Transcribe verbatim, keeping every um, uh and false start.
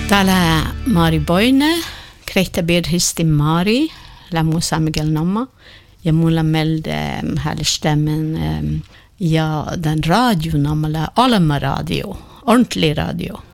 Täällä Mari Boine, Krehtä Birhisti Mari, Lamusa Miguel Nomma, ja mulla med här stämmen ja den radion, Alma radio, ordentlig radio.